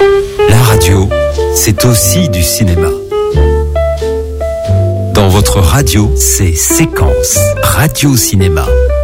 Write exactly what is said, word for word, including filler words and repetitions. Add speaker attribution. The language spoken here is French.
Speaker 1: La radio, c'est aussi du cinéma. Dans votre radio, c'est Séquence Radio Cinéma.